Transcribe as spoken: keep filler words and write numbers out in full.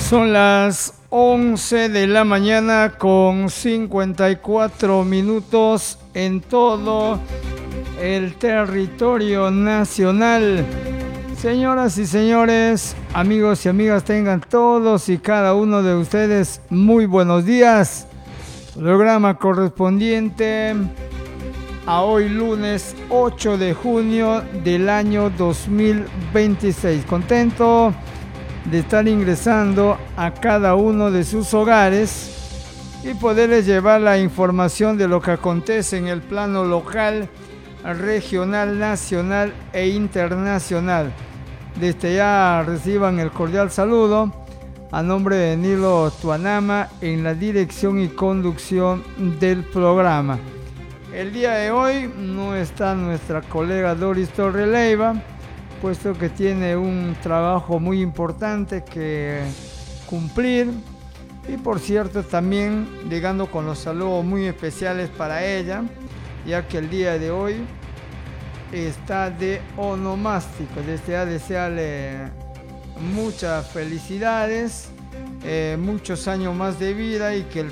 Son las once de la mañana con cincuenta y cuatro minutos en todo el territorio nacional. Señoras y señores, amigos y amigas, tengan todos y cada uno de ustedes muy buenos días. Programa correspondiente a hoy lunes ocho de junio del año dos mil veintiséis. Contento de estar ingresando a cada uno de sus hogares y poderles llevar la información de lo que acontece en el plano local, regional, nacional e internacional. Desde ya reciban el cordial saludo a nombre de Nilo Tuanama en la dirección y conducción del programa. El día de hoy no está nuestra colega Doris Torre Leiva, puesto que tiene un trabajo muy importante que cumplir. Y por cierto, también llegando con los saludos muy especiales para ella, ya que el día de hoy está de onomástico. Desde ya desearle muchas felicidades, eh, muchos años más de vida y que el